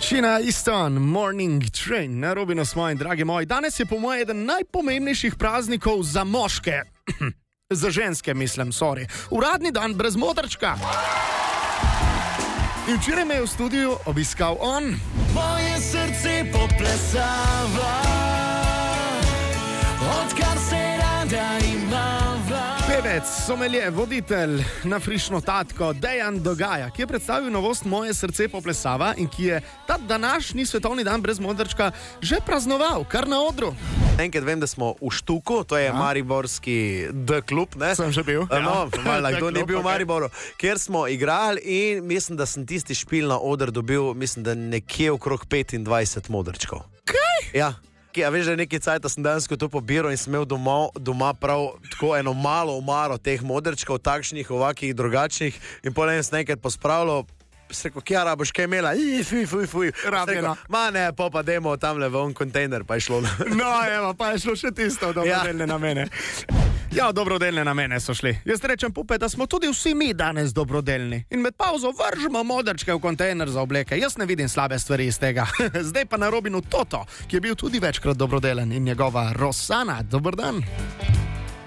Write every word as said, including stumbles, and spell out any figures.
China Easton, Morning Train, na Robinu smo in dragi moji. Danes je po mojem eden najpomembnejših praznikov za moške. Za ženske, mislim, sorry. Uradni dan brez modrčka. In včeraj me je v studiu obiskal on. Moje srce poplesava, odkar se rada imava. Pevec, somelje, voditelj na Frišno tatko Dejan Dogaja, ki je predstavil novost Moje srce poplesava in ki je ta današnji svetovni dan brez modrčka že praznoval, kar na odru. Enkrat vem, da smo v Štuku, to je ja. Mariborski D-klub, ne? Sem že bil. No, malo, kdo ni bil v okay. Mariboru, kjer smo igrali in mislim, da sem tisti špil na oder dobil, mislim, da nekje okrog petindvajset modrčkov. Kaj? Ja. Ja, veš, da je nekaj cajta sem dansko to pobiral in sem imel doma, doma prav tako eno malo omaro teh modrčkov, takšnih, ovakih, drugačnih in potem sem nekaj pospravljal. Se rekel, kja raboš, kaj imela? I, fuj, fuj, fuj. Rabljeno. Ma ne, pa pa demo tamle v on kontejner, pa je šlo. No, evo, pa je šlo še tisto v dobrodelne ja. namene. Ja, v dobrodelne namene so šli. Jaz rečem, Pupe, da smo tudi vsi mi danes dobrodelni. In med pauzo vržemo modrčke v kontejner za obleke. Jaz ne vidim slabe stvari iz tega. Zdaj pa na Robinu Toto, ki je bil tudi večkrat dobrodelen in njegova Rosana. Dober dan.